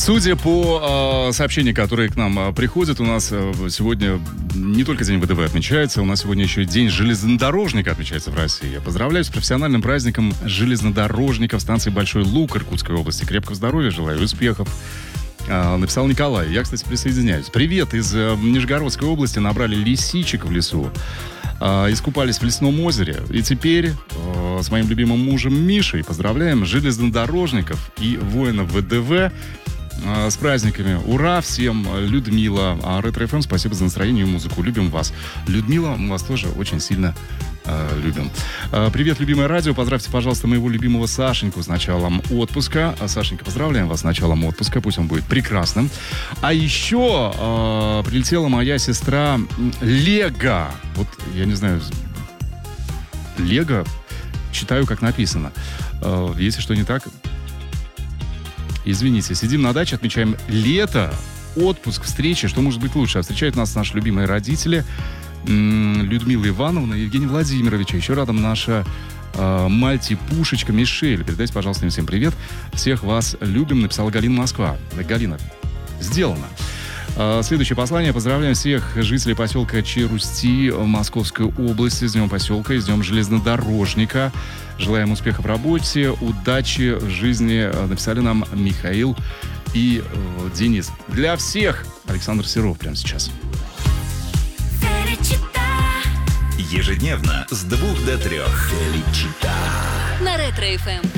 Судя по сообщениям, которые к нам приходят, у нас сегодня не только День ВДВ отмечается, у нас сегодня еще и День железнодорожника отмечается в России. Я поздравляю с профессиональным праздником железнодорожников станции Большой Луг Иркутской области. Крепкого здоровья, желаю успехов. Написал Николай. Я, кстати, присоединяюсь. Привет из Нижегородской области. Набрали лисичек в лесу. Искупались в лесном озере. И теперь с моим любимым мужем Мишей поздравляем железнодорожников и воинов ВДВ с праздниками. Ура всем, Людмила. Ретро ФМ, спасибо за настроение и музыку. Любим вас. Людмила, мы вас тоже очень сильно любим. Привет, любимое радио. Поздравьте, пожалуйста, моего любимого Сашеньку с началом отпуска. Сашенька, поздравляем вас с началом отпуска. Пусть он будет прекрасным. А еще прилетела моя сестра Лего. Вот, я не знаю, Лего читаю, как написано. Если что не так, извините. Сидим на даче, отмечаем лето, отпуск, встречи. Что может быть лучше? Встречают нас наши любимые родители Людмила Ивановна и Евгений Владимирович. Еще рядом наша мальтипушечка Мишель. Передайте, пожалуйста, им всем привет. Всех вас любим, написала Галина Москва. Галина, сделано. Следующее послание. Поздравляем всех жителей поселка Черусти Московской области с Днем поселка и с Днем железнодорожника. Желаем успехов в работе, удачи в жизни. Написали нам Михаил и Денис. Для всех Александр Серов прямо сейчас. Ежедневно с 2 до 3. На Ретро ФМ.